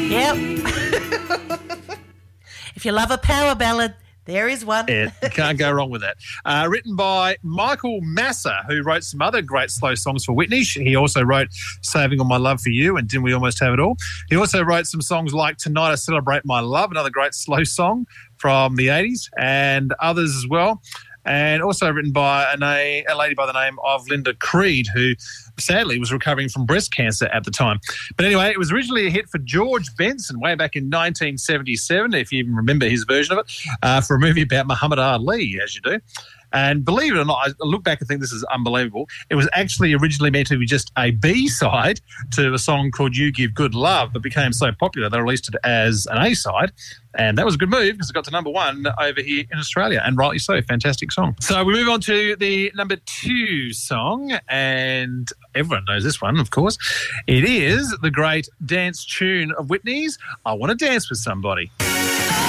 Yep. If you love a power ballad, there is one. Yeah, you can't go wrong with that. Written by Michael Massa, who wrote some other great slow songs for Whitney. He also wrote Saving All My Love for You and Didn't We Almost Have It All. He also wrote some songs like Tonight I Celebrate My Love, another great slow song from the 80s, and others as well. And also written by a lady by the name of Linda Creed, who sadly was recovering from breast cancer at the time. But anyway, it was originally a hit for George Benson way back in 1977, if you even remember his version of it, for a movie about Muhammad Ali, as you do. And believe it or not, I look back and think this is unbelievable. It was actually originally meant to be just a B-side to a song called You Give Good Love, but became so popular they released it as an A-side. And that was a good move because it got to number one over here in Australia, and rightly so. Fantastic song. So we move on to the number 2 song, and everyone knows this one, of course. It is the great dance tune of Whitney's, I Want to Dance with Somebody.